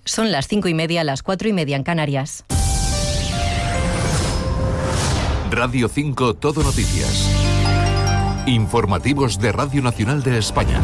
Son las 5:30, las 4:30 en Canarias. Radio 5 Todo Noticias. Informativos de Radio Nacional de España.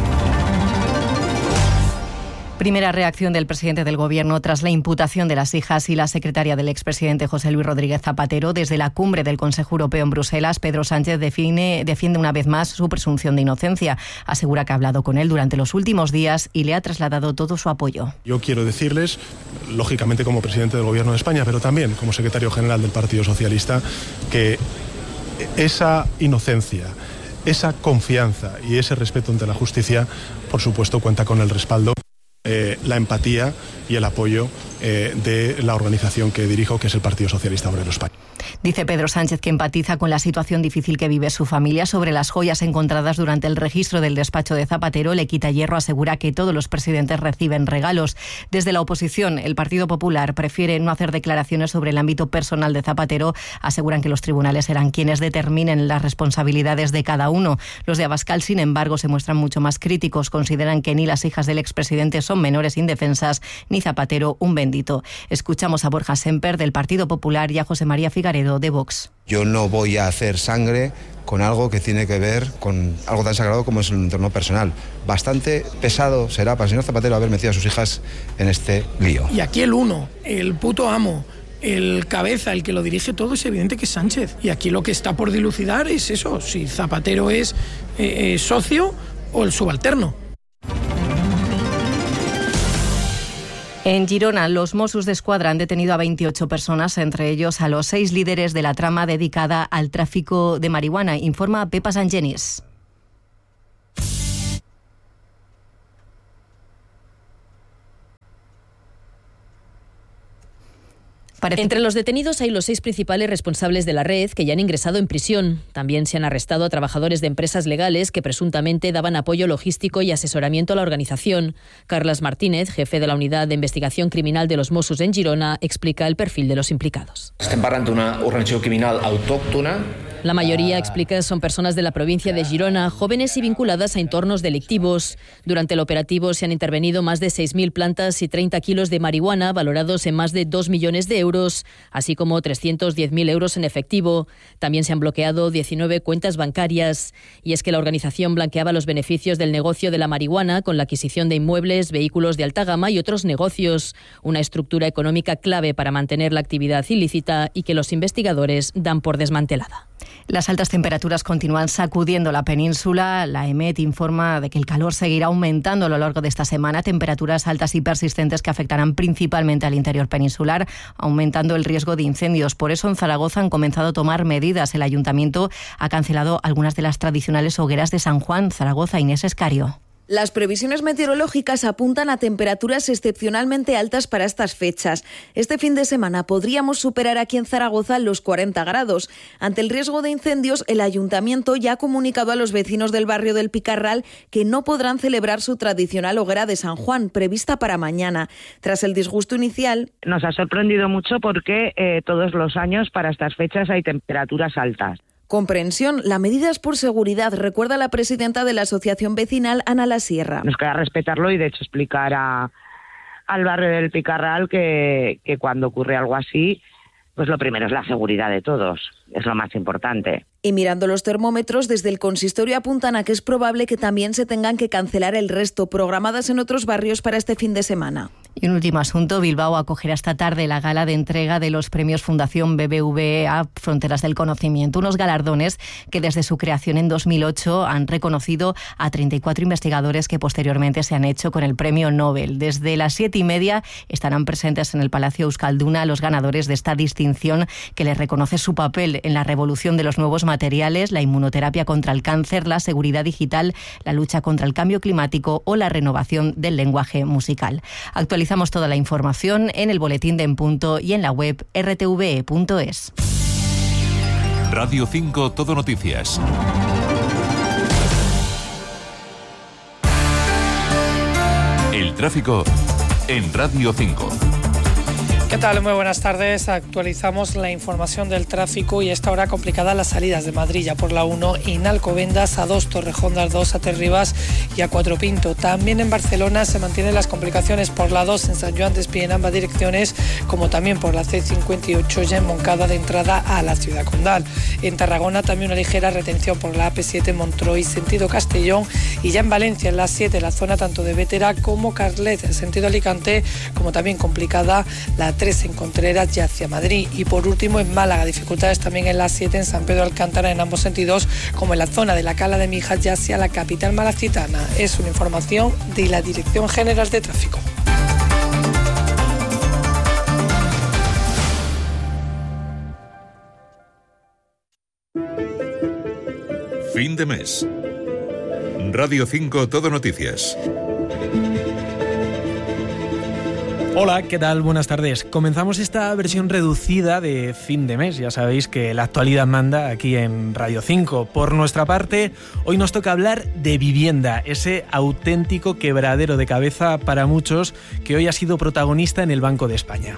Primera reacción del presidente del Gobierno tras la imputación de las hijas y la secretaria del expresidente José Luis Rodríguez Zapatero. Desde la cumbre del Consejo Europeo en Bruselas, Pedro Sánchez defiende una vez más su presunción de inocencia. Asegura que ha hablado con él durante los últimos días y le ha trasladado todo su apoyo. Yo quiero decirles, lógicamente como presidente del Gobierno de España, pero también como secretario general del Partido Socialista, que esa inocencia, esa confianza y ese respeto ante la justicia, por supuesto, cuenta con el respaldo, la empatía y el apoyo de la organización que dirijo, que es el Partido Socialista Obrero Español. Dice Pedro Sánchez que empatiza con la situación difícil que vive su familia. Sobre las joyas encontradas durante el registro del despacho de Zapatero, Le Quita Hierro asegura que todos los presidentes reciben regalos. Desde la oposición, el Partido Popular prefiere no hacer declaraciones sobre el ámbito personal de Zapatero. Aseguran que los tribunales serán quienes determinen las responsabilidades de cada uno. Los de Abascal, sin embargo, se muestran mucho más críticos. Consideran que ni las hijas del expresidente son menores indefensas, ni Zapatero un bendito. Escuchamos a Borja Semper, del Partido Popular, y a José María Figaredo, de Vox. Yo no voy a hacer sangre con algo que tiene que ver con algo tan sagrado como es el entorno personal. Bastante pesado será para el señor Zapatero haber metido a sus hijas en este lío. Y aquí el uno, el puto amo, el cabeza, el que lo dirige todo, es evidente que es Sánchez. Y aquí lo que está por dilucidar es eso, si Zapatero es socio o el subalterno. En Girona, los Mossos d'Esquadra han detenido a 28 personas, entre ellos a los 6 líderes de la trama dedicada al tráfico de marihuana, informa Pepa Sangenis. Entre los detenidos hay los 6 principales responsables de la red que ya han ingresado en prisión. También se han arrestado a trabajadores de empresas legales que presuntamente daban apoyo logístico y asesoramiento a la organización. Carles Martínez, jefe de la Unidad de Investigación Criminal de los Mossos en Girona, explica el perfil de los implicados. Estem parlant d'una organització criminal autòctona. La mayoría, explica, son personas de la provincia de Girona, jóvenes y vinculadas a entornos delictivos. Durante el operativo se han intervenido más de 6.000 plantas y 30 kilos de marihuana valorados en más de 2 millones de euros, así como 310.000 euros en efectivo. También se han bloqueado 19 cuentas bancarias. Y es que la organización blanqueaba los beneficios del negocio de la marihuana con la adquisición de inmuebles, vehículos de alta gama y otros negocios. Una estructura económica clave para mantener la actividad ilícita y que los investigadores dan por desmantelada. Las altas temperaturas continúan sacudiendo la península. La EMET informa de que el calor seguirá aumentando a lo largo de esta semana. Temperaturas altas y persistentes que afectarán principalmente al interior peninsular, aumentando el riesgo de incendios. Por eso en Zaragoza han comenzado a tomar medidas. El ayuntamiento ha cancelado algunas de las tradicionales hogueras de San Juan. Zaragoza, Inés Escario. Las previsiones meteorológicas apuntan a temperaturas excepcionalmente altas para estas fechas. Este fin de semana podríamos superar aquí en Zaragoza los 40 grados. Ante el riesgo de incendios, el ayuntamiento ya ha comunicado a los vecinos del barrio del Picarral que no podrán celebrar su tradicional hoguera de San Juan, prevista para mañana. Tras el disgusto inicial, nos ha sorprendido mucho porque todos los años para estas fechas hay temperaturas altas. Comprensión, la medida es por seguridad, recuerda la presidenta de la asociación vecinal, Ana Lasierra. Nos queda respetarlo y de hecho explicar al barrio del Picarral que cuando ocurre algo así, pues lo primero es la seguridad de todos, es lo más importante. Y mirando los termómetros, desde el consistorio apuntan a que es probable que también se tengan que cancelar el resto, programadas en otros barrios para este fin de semana. Y un último asunto, Bilbao acogerá esta tarde la gala de entrega de los premios Fundación BBVA Fronteras del Conocimiento, unos galardones que desde su creación en 2008 han reconocido a 34 investigadores que posteriormente se han hecho con el premio Nobel. Desde las 7:30 estarán presentes en el Palacio Euskalduna los ganadores de esta distinción que les reconoce su papel en la revolución de los nuevos materiales, la inmunoterapia contra el cáncer, la seguridad digital, la lucha contra el cambio climático o la renovación del lenguaje musical. Actualizamos toda la información en el boletín de En Punto y en la web rtve.es. Radio 5 Todo Noticias. El tráfico en Radio 5. ¿Qué tal? Muy buenas tardes. Actualizamos la información del tráfico y a esta hora complicada las salidas de Madrid ya por la 1 en Alcobendas, A2 Torrejón, A2 a Terribas y A4 Pinto. También en Barcelona se mantienen las complicaciones por la 2 en San Joan de Espí en ambas direcciones, como también por la C58 ya en Moncada de entrada a la ciudad condal. En Tarragona también una ligera retención por la AP7 Montroi sentido Castellón, y ya en Valencia en la 7 la zona tanto de Bétera como Carlet en sentido Alicante, como también complicada la 3 en Contreras y hacia Madrid. Y por último en Málaga, dificultades también en la 7 en San Pedro Alcántara en ambos sentidos, como en la zona de la Cala de Mijas y hacia la capital malacitana. Es una información de la Dirección General de Tráfico. Fin de mes. Radio 5 Todo Noticias. Hola, ¿qué tal? Buenas tardes. Comenzamos esta versión reducida de fin de mes. Ya sabéis que la actualidad manda aquí en Radio 5. Por nuestra parte, hoy nos toca hablar de vivienda, ese auténtico quebradero de cabeza para muchos que hoy ha sido protagonista en el Banco de España.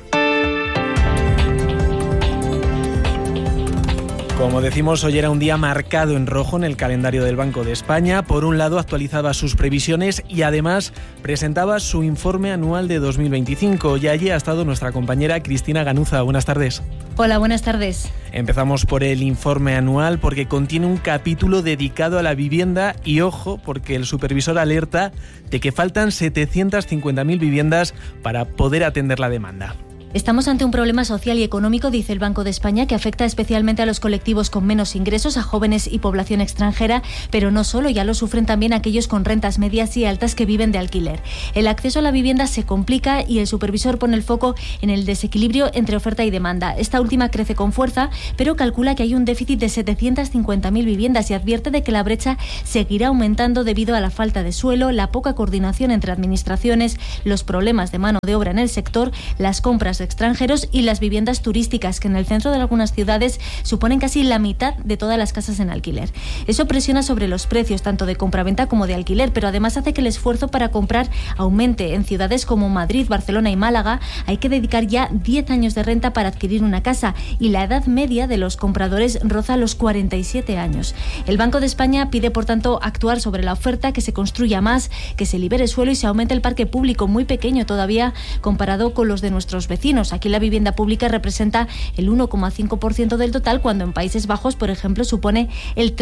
Como decimos, hoy era un día marcado en rojo en el calendario del Banco de España. Por un lado, actualizaba sus previsiones y además presentaba su informe anual de 2025. Y allí ha estado nuestra compañera Cristina Ganuza. Buenas tardes. Hola, buenas tardes. Empezamos por el informe anual porque contiene un capítulo dedicado a la vivienda y ojo, porque el supervisor alerta de que faltan 750.000 viviendas para poder atender la demanda. Estamos ante un problema social y económico, dice el Banco de España, que afecta especialmente a los colectivos con menos ingresos, a jóvenes y población extranjera, pero no solo, ya lo sufren también aquellos con rentas medias y altas que viven de alquiler. El acceso a la vivienda se complica y el supervisor pone el foco en el desequilibrio entre oferta y demanda. Esta última crece con fuerza, pero calcula que hay un déficit de 750.000 viviendas y advierte de que la brecha seguirá aumentando debido a la falta de suelo, la poca coordinación entre administraciones, los problemas de mano de obra en el sector, las compras extranjeros y las viviendas turísticas, que en el centro de algunas ciudades suponen casi la mitad de todas las casas en alquiler. Eso presiona sobre los precios tanto de compraventa como de alquiler, pero además hace que el esfuerzo para comprar aumente. En ciudades como Madrid, Barcelona y Málaga hay que dedicar ya 10 años de renta para adquirir una casa y la edad media de los compradores roza los 47 años. El Banco de España pide, por tanto, actuar sobre la oferta, que se construya más, que se libere suelo y se aumente el parque público, muy pequeño todavía comparado con los de nuestros vecinos. Aquí la vivienda pública representa el 1,5% del total, cuando en Países Bajos, por ejemplo, supone el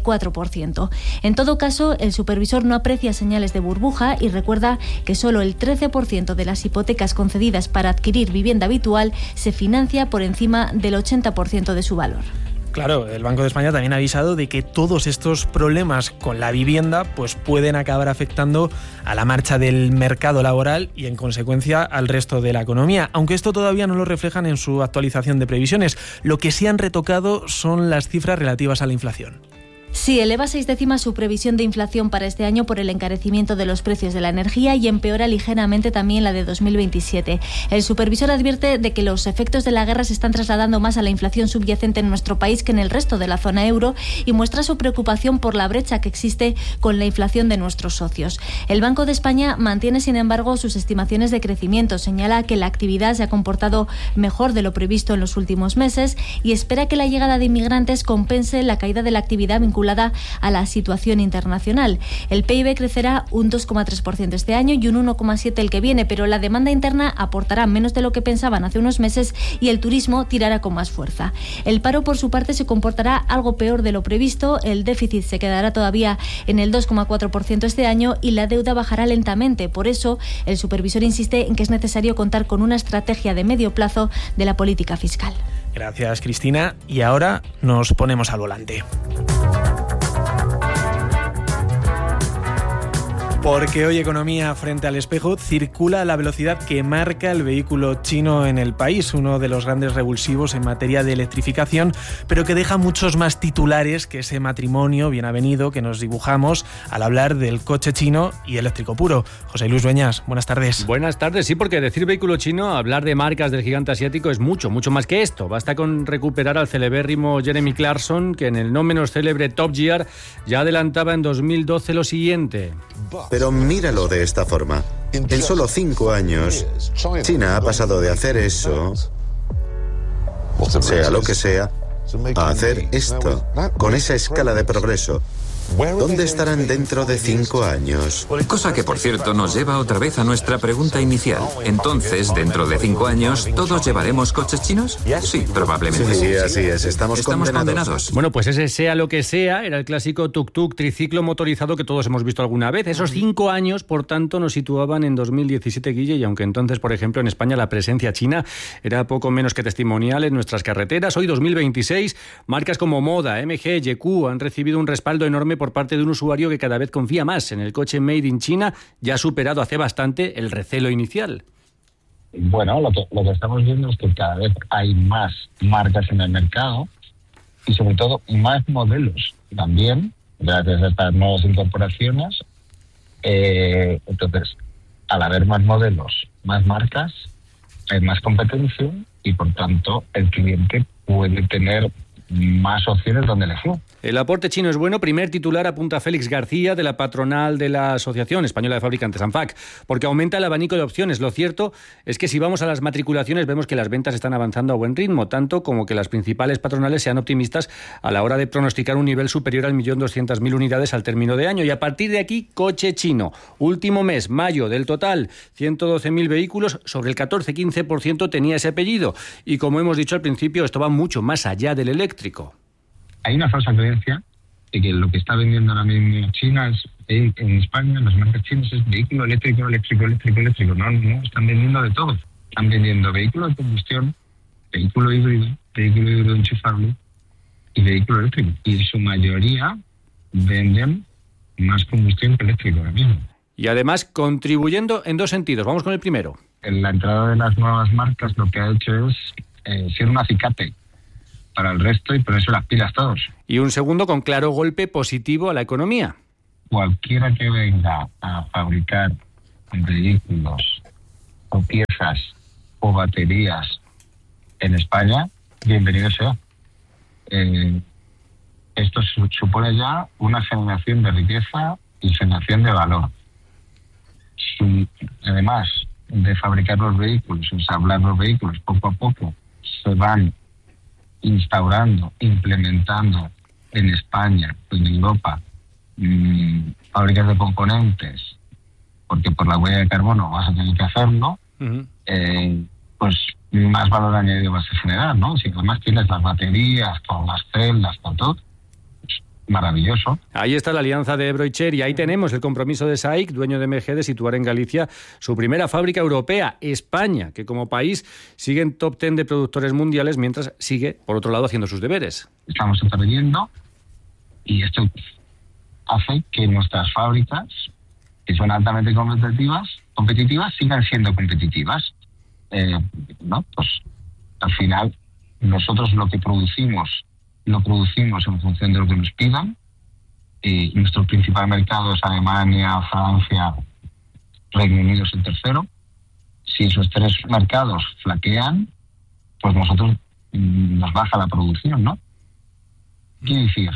34%. En todo caso, el supervisor no aprecia señales de burbuja y recuerda que solo el 13% de las hipotecas concedidas para adquirir vivienda habitual se financia por encima del 80% de su valor. Claro, el Banco de España también ha avisado de que todos estos problemas con la vivienda pues pueden acabar afectando a la marcha del mercado laboral y, en consecuencia, al resto de la economía. Aunque esto todavía no lo reflejan en su actualización de previsiones. Lo que sí han retocado son las cifras relativas a la inflación. Sí, eleva 6 décimas su previsión de inflación para este año por el encarecimiento de los precios de la energía y empeora ligeramente también la de 2027. El supervisor advierte de que los efectos de la guerra se están trasladando más a la inflación subyacente en nuestro país que en el resto de la zona euro y muestra su preocupación por la brecha que existe con la inflación de nuestros socios. El Banco de España mantiene, sin embargo, sus estimaciones de crecimiento. Señala que la actividad se ha comportado mejor de lo previsto en los últimos meses y espera que la llegada de inmigrantes compense la caída de la actividad vinculada a la situación internacional. El PIB crecerá un 2,3% este año y un 1,7% el que viene, pero la demanda interna aportará menos de lo que pensaban hace unos meses y el turismo tirará con más fuerza. El paro, por su parte, se comportará algo peor de lo previsto. El déficit se quedará todavía en el 2,4% este año y la deuda bajará lentamente. Por eso, el supervisor insiste en que es necesario contar con una estrategia de medio plazo de la política fiscal. Gracias, Cristina. Y ahora nos ponemos al volante. Porque hoy Economía frente al espejo circula a la velocidad que marca el vehículo chino en el país, uno de los grandes revulsivos en materia de electrificación, pero que deja muchos más titulares que ese matrimonio bien avenido que nos dibujamos al hablar del coche chino y eléctrico puro. José Luis Dueñas, buenas tardes. Buenas tardes, sí, porque decir vehículo chino, hablar de marcas del gigante asiático es mucho más que esto. Basta con recuperar al celebérrimo Jeremy Clarkson, que en el no menos célebre Top Gear ya adelantaba en 2012 lo siguiente. Pero míralo de esta forma. En solo 5 años, China ha pasado de hacer eso, sea lo que sea, a hacer esto, con esa escala de progreso. ¿Dónde estarán dentro de 5 años? Cosa que, por cierto, nos lleva otra vez a nuestra pregunta inicial. Entonces, dentro de 5 años, ¿todos llevaremos coches chinos? Sí, probablemente. Sí, así es. Estamos condenados. Bueno, pues ese sea lo que sea, era el clásico tuk-tuk triciclo motorizado que todos hemos visto alguna vez. Esos 5 años, por tanto, nos situaban en 2017, Guille, y aunque entonces, por ejemplo, en España la presencia china era poco menos que testimonial en nuestras carreteras, hoy 2026, marcas como Moda, MG, YQ han recibido un respaldo enorme por parte de un usuario que cada vez confía más en el coche made in China, ya ha superado hace bastante el recelo inicial. Bueno, lo que estamos viendo es que cada vez hay más marcas en el mercado y sobre todo más modelos también, gracias a estas nuevas incorporaciones. Entonces, al haber más modelos, más marcas, hay más competencia y por tanto el cliente puede tener más opciones donde elegir. El aporte chino es bueno. Primer titular apunta Félix García, de la patronal de la Asociación Española de Fabricantes, ANFAC, porque aumenta el abanico de opciones. Lo cierto es que si vamos a las matriculaciones vemos que las ventas están avanzando a buen ritmo, tanto como que las principales patronales sean optimistas a la hora de pronosticar un nivel superior al 1.200.000 unidades al término de año. Y a partir de aquí, coche chino. Último mes, mayo, del total, 112.000 vehículos, sobre el 14-15% tenía ese apellido. Y como hemos dicho al principio, esto va mucho más allá del eléctrico. Hay una falsa creencia de que lo que está vendiendo ahora mismo China es, en España, en las marcas chinas, es vehículo eléctrico. No, están vendiendo de todo. Están vendiendo vehículo de combustión, vehículo híbrido enchufable y vehículo eléctrico. Y en su mayoría venden más combustión que eléctrico ahora mismo. Y además contribuyendo en 2 sentidos. Vamos con el primero. En la entrada de las nuevas marcas lo que ha hecho es ser un acicate para el resto y ponerse las pilas todos. Y un segundo con claro golpe positivo a la economía. Cualquiera que venga a fabricar vehículos o piezas o baterías en España, bienvenido sea. Esto supone ya una generación de riqueza y generación de valor. Además de fabricar los vehículos, ensamblar los vehículos, poco a poco se van instaurando, implementando en España, en Europa, fábricas de componentes, porque por la huella de carbono vas a tener que hacerlo, pues más valor añadido vas a generar, ¿no? Si además tienes las baterías, con las celdas, con todo, maravilloso. Ahí está la alianza de Ebro y Cher, y ahí tenemos el compromiso de SAIC, dueño de MG, de situar en Galicia su primera fábrica europea, España, que como país sigue en top 10 de productores mundiales, mientras sigue, por otro lado, haciendo sus deberes. Estamos aprendiendo y esto hace que nuestras fábricas, que son altamente competitivas, sigan siendo competitivas. ¿No? Pues al final nosotros lo que producimos lo producimos en función de lo que nos pidan. Nuestro principal mercado es Alemania, Francia, Reino Unido es el tercero. Si esos 3 mercados flaquean, pues nosotros nos baja la producción, ¿no? Quiere decir,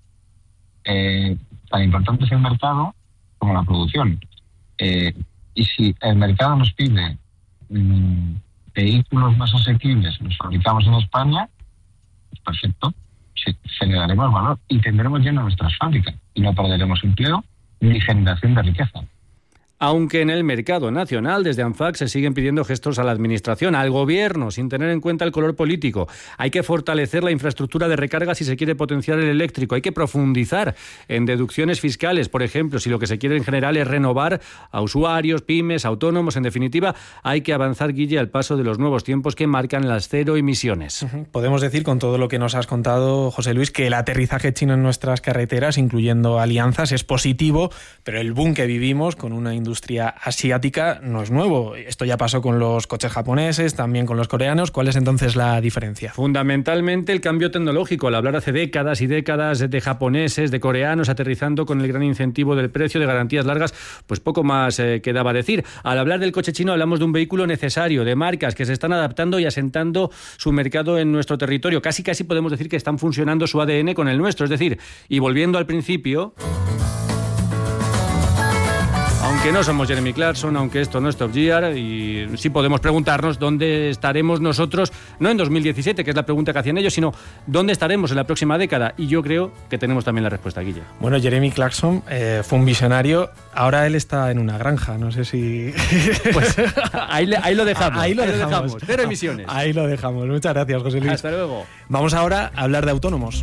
tan importante es el mercado como la producción. Y si el mercado nos pide vehículos más asequibles, los fabricamos en España, pues perfecto. Generaremos valor y tendremos lleno nuestras fábricas y no perderemos empleo ni generación de riqueza. Aunque en el mercado nacional, desde ANFAC se siguen pidiendo gestos a la Administración, al Gobierno, sin tener en cuenta el color político. Hay que fortalecer la infraestructura de recarga si se quiere potenciar el eléctrico. Hay que profundizar en deducciones fiscales, por ejemplo, si lo que se quiere en general es renovar a usuarios, pymes, autónomos. En definitiva, hay que avanzar, Guille, al paso de los nuevos tiempos que marcan las 0 emisiones. Podemos decir, con todo lo que nos has contado, José Luis, que el aterrizaje chino en nuestras carreteras, incluyendo alianzas, es positivo, pero el boom que vivimos con una industria asiática no es nuevo. Esto ya pasó con los coches japoneses, también con los coreanos. ¿Cuál es entonces la diferencia? Fundamentalmente el cambio tecnológico. Al hablar hace décadas y décadas de japoneses, de coreanos, aterrizando con el gran incentivo del precio, de garantías largas, pues poco más quedaba decir. Al hablar del coche chino hablamos de un vehículo necesario, de marcas que se están adaptando y asentando su mercado en nuestro territorio. Casi podemos decir que están funcionando su ADN con el nuestro. Es decir, y volviendo al principio, Aunque no somos Jeremy Clarkson, aunque esto no es Top Gear, y sí podemos preguntarnos dónde estaremos nosotros, no en 2017, que es la pregunta que hacían ellos, sino dónde estaremos en la próxima década. Y yo creo que tenemos también la respuesta, Guille. Bueno, Jeremy Clarkson fue un visionario, ahora él está en una granja, no sé si... Pues ahí lo dejamos. Ahí lo dejamos. Cero emisiones. Ahí lo dejamos. Muchas gracias, José Luis. Hasta luego. Vamos ahora a hablar de autónomos.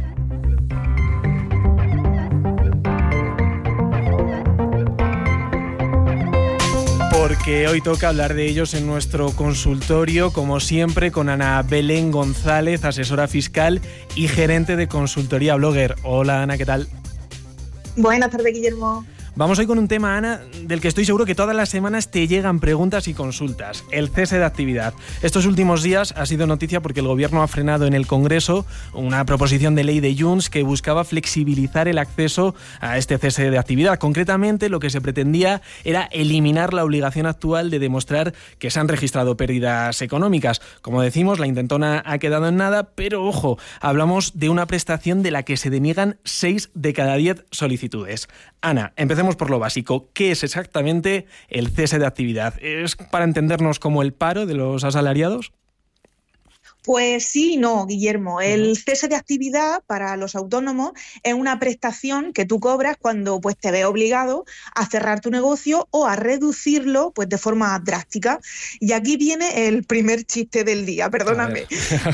Porque hoy toca hablar de ellos en nuestro consultorio, como siempre, con Ana Belén González, asesora fiscal y gerente de consultoría Blogger. Hola, Ana, ¿qué tal? Buenas tardes, Guillermo. Vamos hoy con un tema, Ana, del que estoy seguro que todas las semanas te llegan preguntas y consultas. El cese de actividad. Estos últimos días ha sido noticia porque el Gobierno ha frenado en el Congreso una proposición de ley de Junts que buscaba flexibilizar el acceso a este cese de actividad. Concretamente, lo que se pretendía era eliminar la obligación actual de demostrar que se han registrado pérdidas económicas. Como decimos, la intentona ha quedado en nada, pero ojo, hablamos de una prestación de la que se deniegan 6 de cada 10 solicitudes. Ana, empecemos por lo básico. ¿Qué es exactamente el cese de actividad? ¿Es para entendernos como el paro de los asalariados? Pues sí y no, Guillermo. El cese de actividad para los autónomos es una prestación que tú cobras cuando pues, te ves obligado a cerrar tu negocio o a reducirlo pues, de forma drástica. Y aquí viene el primer chiste del día, perdóname.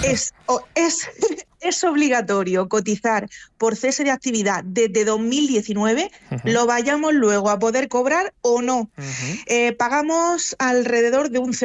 Es obligatorio cotizar por cese de actividad desde 2019, lo vayamos luego a poder cobrar o no. Pagamos alrededor de un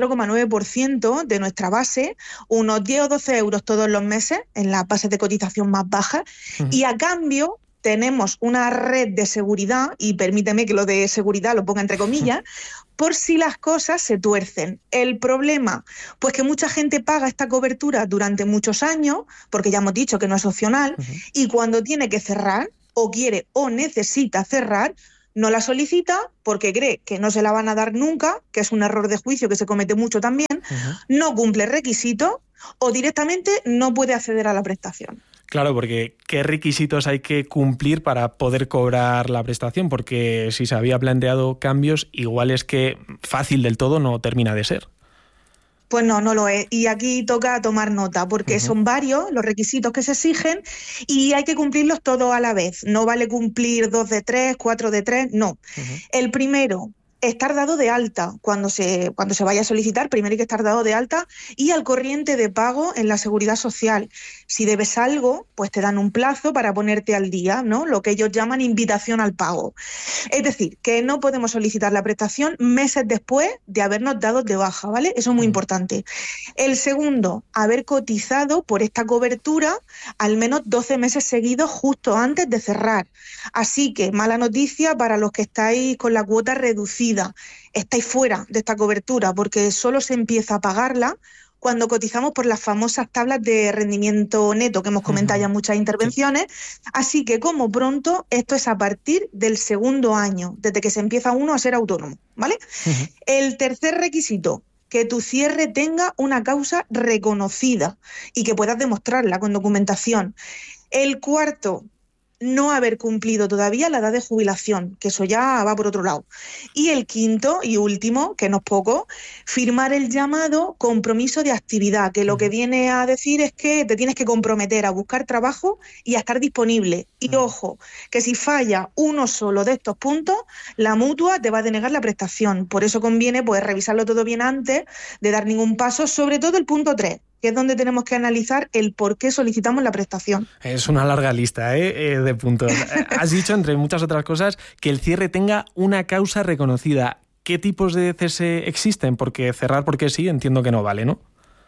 0,9% de nuestra base, unos 10 o 12 euros todos los meses en las bases de cotización más bajas, y a cambio tenemos una red de seguridad, y permíteme que lo de seguridad lo ponga entre comillas, por si las cosas se tuercen. El problema, pues que mucha gente paga esta cobertura durante muchos años, porque ya hemos dicho que no es opcional, y cuando tiene que cerrar, o quiere o necesita cerrar, no la solicita porque cree que no se la van a dar nunca, que es un error de juicio que se comete mucho también, no cumple requisitos o directamente no puede acceder a la prestación. Claro, porque ¿qué requisitos hay que cumplir para poder cobrar la prestación? Porque si se había planteado cambios, igual es que fácil del todo no termina de ser. Pues no lo es. Y aquí toca tomar nota, porque son varios los requisitos que se exigen y hay que cumplirlos todos a la vez. No vale cumplir 2 de 3, 4 de 3, no. El primero, estar dado de alta. Cuando se vaya a solicitar, primero hay que estar dado de alta y al corriente de pago en la Seguridad Social. Si debes algo, pues te dan un plazo para ponerte al día, ¿no? Lo que ellos llaman invitación al pago. Es decir, que no podemos solicitar la prestación meses después de habernos dado de baja, ¿vale? Eso es muy importante. El segundo, haber cotizado por esta cobertura al menos 12 meses seguidos justo antes de cerrar. Así que, mala noticia para los que estáis con la cuota reducida. Estáis fuera de esta cobertura porque solo se empieza a pagarla cuando cotizamos por las famosas tablas de rendimiento neto que hemos comentado ya en muchas intervenciones. Así que como pronto, esto es a partir del segundo año, desde que se empieza uno a ser autónomo, ¿vale? El tercer requisito, que tu cierre tenga una causa reconocida y que puedas demostrarla con documentación. El cuarto, no haber cumplido todavía la edad de jubilación, que eso ya va por otro lado. Y el quinto y último, que no es poco, firmar el llamado compromiso de actividad, que lo que viene a decir es que te tienes que comprometer a buscar trabajo y a estar disponible. Y ojo, que si falla uno solo de estos puntos, la mutua te va a denegar la prestación. Por eso conviene pues revisarlo todo bien antes de dar ningún paso, sobre todo el punto 3. Que es donde tenemos que analizar el por qué solicitamos la prestación. Es una larga lista de puntos. Has dicho, entre muchas otras cosas, que el cierre tenga una causa reconocida. ¿Qué tipos de cese existen? Porque cerrar porque sí, entiendo que no vale, ¿no?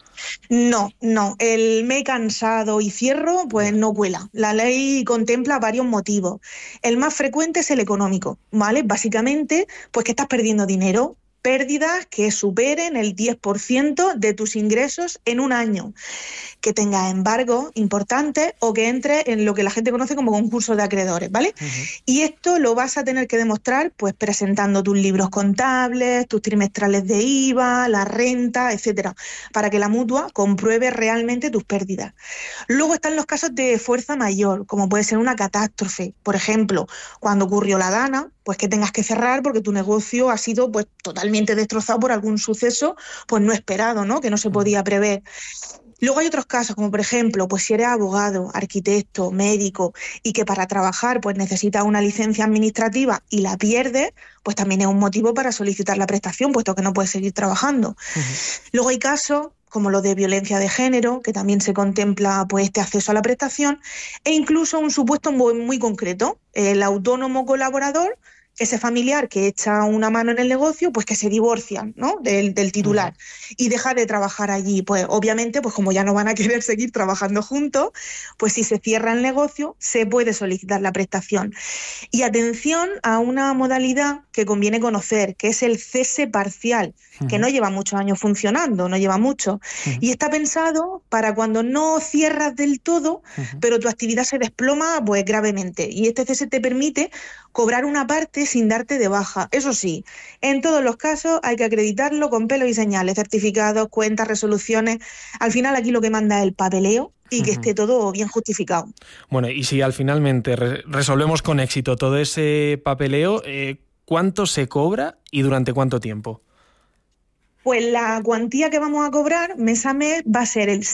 No. El me he cansado y cierro, pues no cuela. La ley contempla varios motivos. El más frecuente es el económico, ¿vale? Básicamente, pues que estás perdiendo dinero. pérdidas que superen el 10% de tus ingresos en un año, que tengas embargos importantes o que entres en lo que la gente conoce como concurso de acreedores, ¿vale? Y esto lo vas a tener que demostrar pues presentando tus libros contables, tus trimestrales de IVA, la renta, etcétera, para que la mutua compruebe realmente tus pérdidas. Luego están los casos de fuerza mayor, como puede ser una catástrofe, por ejemplo, cuando ocurrió la Dana, pues que tengas que cerrar porque tu negocio ha sido pues totalmente destrozado por algún suceso pues no esperado, ¿no? Que no se podía prever. Luego hay otros casos, como por ejemplo, pues si eres abogado, arquitecto, médico y que para trabajar pues necesitas una licencia administrativa y la pierdes, pues también es un motivo para solicitar la prestación, puesto que no puedes seguir trabajando. Luego hay casos como los de violencia de género, que también se contempla pues este acceso a la prestación, e incluso un supuesto muy concreto, el autónomo colaborador, ese familiar que echa una mano en el negocio, pues que se divorcian, ¿no? del titular y deja de trabajar allí. Pues obviamente, pues como ya no van a querer seguir trabajando juntos, pues si se cierra el negocio, se puede solicitar la prestación. Y atención a una modalidad que conviene conocer, que es el cese parcial, que no lleva muchos años funcionando, no lleva mucho. Y está pensado para cuando no cierras del todo, pero tu actividad se desploma pues gravemente. Y este cese te permite cobrar una parte sin darte de baja. Eso sí, en todos los casos hay que acreditarlo con pelos y señales, certificados, cuentas, resoluciones. Al final aquí lo que manda es el papeleo y que esté todo bien justificado. Bueno, y si al finalmente resolvemos con éxito todo ese papeleo, ¿cuánto se cobra y durante cuánto tiempo? Pues la cuantía que vamos a cobrar mes a mes va a ser el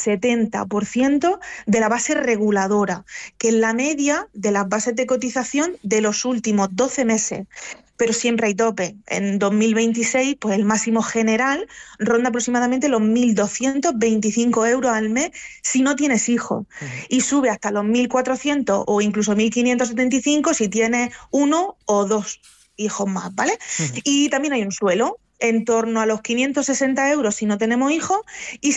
70% de la base reguladora, que es la media de las bases de cotización de los últimos 12 meses. Pero siempre hay tope. En 2026, pues el máximo general ronda aproximadamente los 1.225 euros al mes si no tienes hijos. Y sube hasta los 1.400 o incluso 1.575 si tienes uno o dos hijos más, ¿vale? Y también hay un suelo en torno a los 560 euros si no tenemos hijos y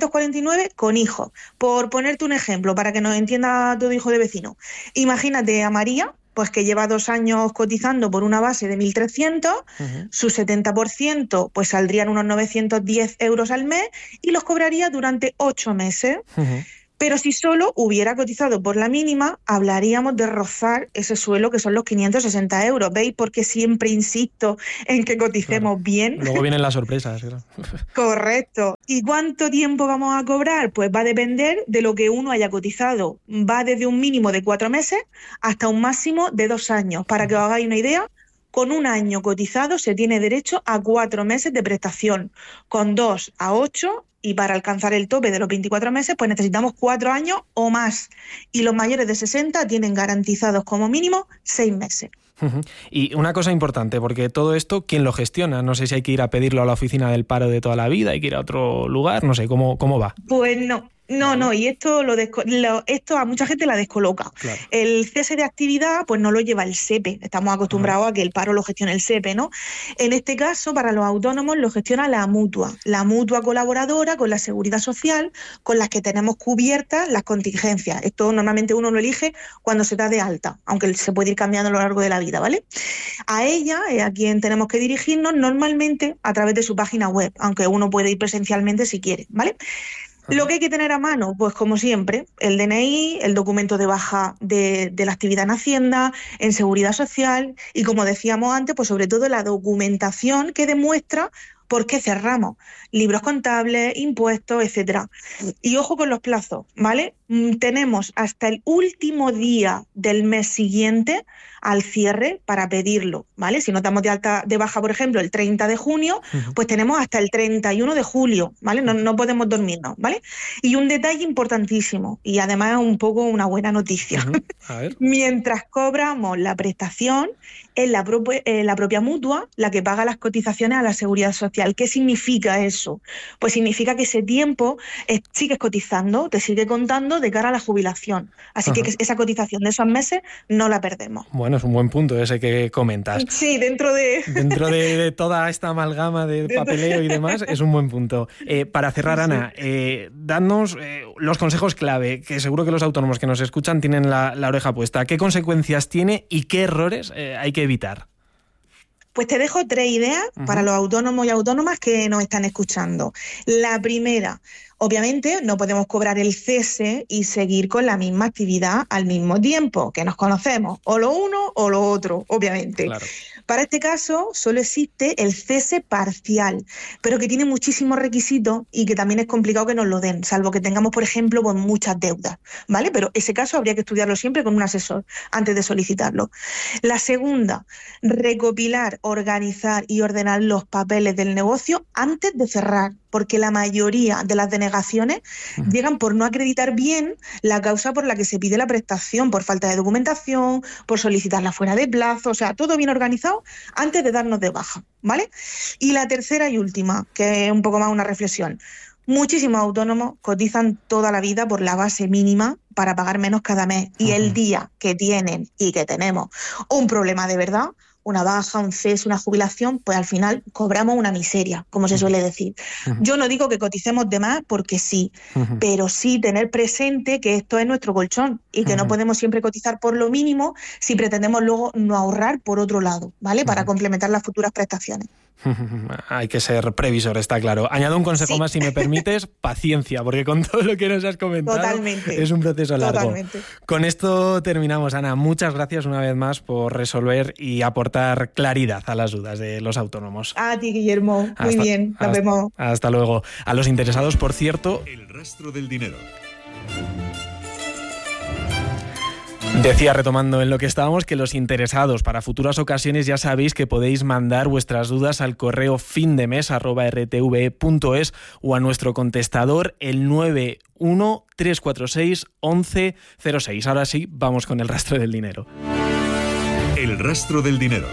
749 con hijos. Por ponerte un ejemplo, para que nos entienda todo hijo de vecino. Imagínate a María, pues que lleva 2 años cotizando por una base de 1.300, su 70% pues saldrían unos 910 euros al mes y los cobraría durante 8 meses. Pero si solo hubiera cotizado por la mínima, hablaríamos de rozar ese suelo que son los 560 euros. ¿Veis por qué siempre insisto en que coticemos bien? Luego vienen las sorpresas. Correcto. ¿Y cuánto tiempo vamos a cobrar? Pues va a depender de lo que uno haya cotizado. Va desde un mínimo de 4 meses hasta un máximo de 2 años. Para que os hagáis una idea, con 1 año cotizado se tiene derecho a 4 meses de prestación, con 2 a 8, y para alcanzar el tope de los 24 meses pues necesitamos 4 años o más. Y los mayores de 60 tienen garantizados como mínimo 6 meses. Y una cosa importante, porque todo esto, ¿quién lo gestiona? No sé si hay que ir a pedirlo a la oficina del paro de toda la vida, hay que ir a otro lugar, no sé, ¿cómo va? Pues no, y esto esto a mucha gente la descoloca. Claro. El cese de actividad pues no lo lleva el SEPE, estamos acostumbrados a que el paro lo gestione el SEPE, ¿no? En este caso, para los autónomos lo gestiona la mutua colaboradora con la seguridad social, con las que tenemos cubiertas las contingencias. Esto normalmente uno lo elige cuando se da de alta, aunque se puede ir cambiando a lo largo de la vida, ¿vale? A ella es a quien tenemos que dirigirnos normalmente a través de su página web, aunque uno puede ir presencialmente si quiere, ¿vale? Lo que hay que tener a mano, pues como siempre, el DNI, el documento de baja de la actividad en Hacienda, en Seguridad Social y, como decíamos antes, pues sobre todo la documentación que demuestra por qué cerramos, libros contables, impuestos, etcétera. Y ojo con los plazos, ¿vale? Tenemos hasta el último día del mes siguiente al cierre para pedirlo, ¿vale? Si no estamos de baja, por ejemplo, el 30 de junio, pues tenemos hasta el 31 de julio, ¿vale? No podemos dormirnos, ¿vale? Y un detalle importantísimo, y además es un poco una buena noticia. A ver. Mientras cobramos la prestación, es la propia mutua la que paga las cotizaciones a la Seguridad Social. ¿Qué significa eso? Pues significa que ese tiempo sigues cotizando, te sigue contando de cara a la jubilación. Así que esa cotización de esos meses no la perdemos. Bueno, es un buen punto ese que comentas. Sí, dentro de toda esta amalgama de papeleo y demás, es un buen punto. Para cerrar, Ana, dadnos los consejos clave, que seguro que los autónomos que nos escuchan tienen la oreja puesta. ¿Qué consecuencias tiene y qué errores hay que evitar? Pues te dejo 3 ideas para los autónomos y autónomas que nos están escuchando. La primera, obviamente no podemos cobrar el cese y seguir con la misma actividad al mismo tiempo, que nos conocemos, o lo uno o lo otro, obviamente. Claro. Para este caso solo existe el cese parcial, pero que tiene muchísimos requisitos y que también es complicado que nos lo den, salvo que tengamos, por ejemplo, pues muchas deudas, ¿vale? Pero ese caso habría que estudiarlo siempre con un asesor antes de solicitarlo. La segunda, recopilar, organizar y ordenar los papeles del negocio antes de cerrar, porque la mayoría de las denegaciones llegan por no acreditar bien la causa por la que se pide la prestación, por falta de documentación, por solicitarla fuera de plazo, o sea, todo bien organizado antes de darnos de baja, ¿vale? Y la tercera y última, que es un poco más una reflexión. Muchísimos autónomos cotizan toda la vida por la base mínima para pagar menos cada mes, y el día que tienen y que tenemos un problema de verdad, una baja, un cese, una jubilación, pues al final cobramos una miseria, como se suele decir. Yo no digo que coticemos de más porque sí, pero sí tener presente que esto es nuestro colchón y que no podemos siempre cotizar por lo mínimo si pretendemos luego no ahorrar por otro lado, ¿vale? Para complementar las futuras prestaciones. Hay que ser previsor, está claro. Añado un consejo más, si me permites, paciencia, porque con todo lo que nos has comentado es un proceso largo. Totalmente. Con esto terminamos, Ana. Muchas gracias una vez más por resolver y aportar claridad a las dudas de los autónomos. A ti, Guillermo. Muy bien, nos vemos. Hasta luego. A los interesados, por cierto... El rastro del dinero. Decía, retomando en lo que estábamos, que los interesados para futuras ocasiones ya sabéis que podéis mandar vuestras dudas al correo findemes@rtve.es o a nuestro contestador el 913461106. Ahora sí, vamos con el rastro del dinero. El rastro del dinero.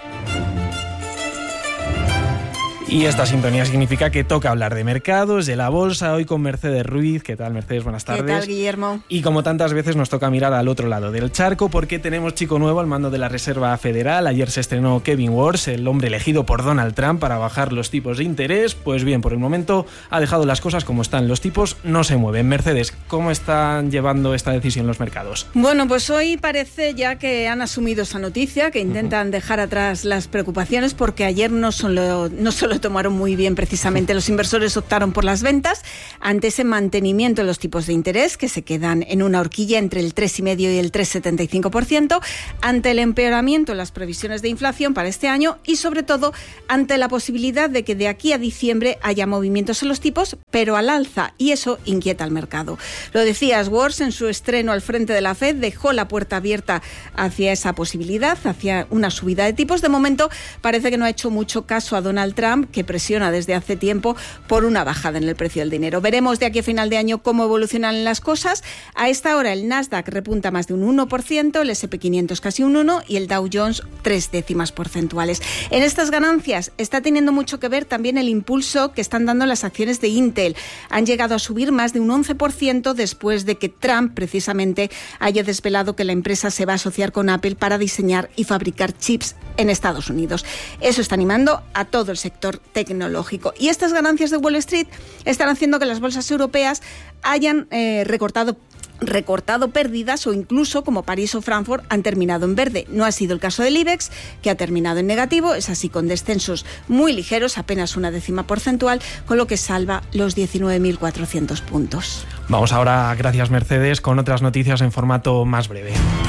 Y esta sintonía significa que toca hablar de mercados, de la bolsa, hoy con Mercedes Ruiz. ¿Qué tal, Mercedes? Buenas tardes. ¿Qué tal, Guillermo? Y como tantas veces nos toca mirar al otro lado del charco, porque tenemos chico nuevo al mando de la Reserva Federal. Ayer se estrenó Kevin Warsh, el hombre elegido por Donald Trump para bajar los tipos de interés. Pues bien, por el momento ha dejado las cosas como están. Los tipos no se mueven. Mercedes, ¿cómo están llevando esta decisión los mercados? Bueno, pues hoy parece ya que han asumido esa noticia, que intentan dejar atrás las preocupaciones, porque ayer no solo tomaron muy bien precisamente. Los inversores optaron por las ventas ante ese mantenimiento de los tipos de interés, que se quedan en una horquilla entre el 3,5% y el 3,75%, ante el empeoramiento en las previsiones de inflación para este año y, sobre todo, ante la posibilidad de que de aquí a diciembre haya movimientos en los tipos, pero al alza, y eso inquieta al mercado. Lo decías, Warsh, en su estreno al frente de la Fed, dejó la puerta abierta hacia esa posibilidad, hacia una subida de tipos. De momento parece que no ha hecho mucho caso a Donald Trump, que presiona desde hace tiempo por una bajada en el precio del dinero. Veremos de aquí a final de año cómo evolucionan las cosas. A esta hora el Nasdaq repunta más de un 1%, el S&P 500 casi un 1% y el Dow Jones 0,3 porcentuales. En estas ganancias está teniendo mucho que ver también el impulso que están dando las acciones de Intel. Han llegado a subir más de un 11% después de que Trump precisamente haya desvelado que la empresa se va a asociar con Apple para diseñar y fabricar chips en Estados Unidos. Eso está animando a todo el sector tecnológico. Y estas ganancias de Wall Street están haciendo que las bolsas europeas hayan recortado pérdidas, o incluso, como París o Frankfurt, han terminado en verde. No ha sido el caso del IBEX, que ha terminado en negativo, es así, con descensos muy ligeros, apenas 0,1 porcentual, con lo que salva los 19.400 puntos. Vamos ahora, gracias Mercedes, con otras noticias en formato más breve.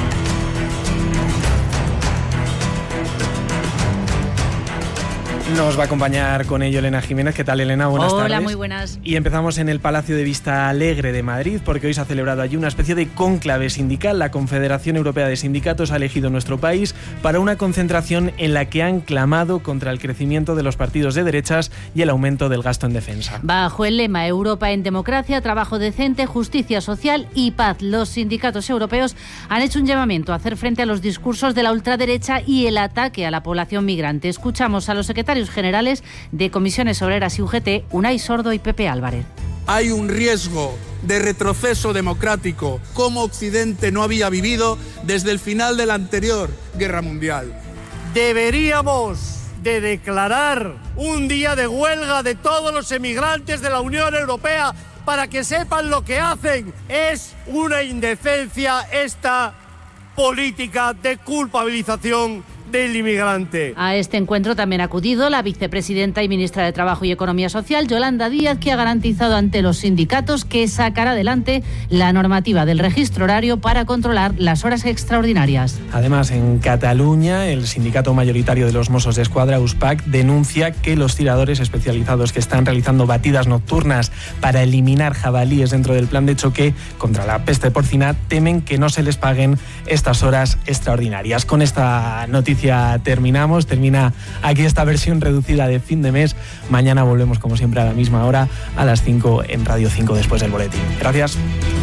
Nos va a acompañar con ello Elena Jiménez. ¿Qué tal, Elena? Buenas tardes. Hola, muy buenas. Y empezamos en el Palacio de Vista Alegre de Madrid, porque hoy se ha celebrado allí una especie de cónclave sindical. La Confederación Europea de Sindicatos ha elegido nuestro país para una concentración en la que han clamado contra el crecimiento de los partidos de derechas y el aumento del gasto en defensa. Bajo el lema Europa en democracia, trabajo decente, justicia social y paz, los sindicatos europeos han hecho un llamamiento a hacer frente a los discursos de la ultraderecha y el ataque a la población migrante. Escuchamos a los secretarios generales de Comisiones Obreras y UGT, Unai Sordo y Pepe Álvarez. Hay un riesgo de retroceso democrático como Occidente no había vivido desde el final de la anterior guerra mundial. Deberíamos de declarar un día de huelga de todos los emigrantes de la Unión Europea para que sepan lo que hacen. Es una indecencia esta política de culpabilización del inmigrante. A este encuentro también ha acudido la vicepresidenta y ministra de Trabajo y Economía Social, Yolanda Díaz, que ha garantizado ante los sindicatos que sacará adelante la normativa del registro horario para controlar las horas extraordinarias. Además, en Cataluña, el sindicato mayoritario de los Mossos d'Esquadra, USPAC, denuncia que los tiradores especializados que están realizando batidas nocturnas para eliminar jabalíes dentro del plan de choque contra la peste porcina temen que no se les paguen estas horas extraordinarias. Con esta noticia termina aquí esta versión reducida de fin de mes. Mañana volvemos como siempre a la misma hora, a las 5 en Radio 5 después del boletín. Gracias.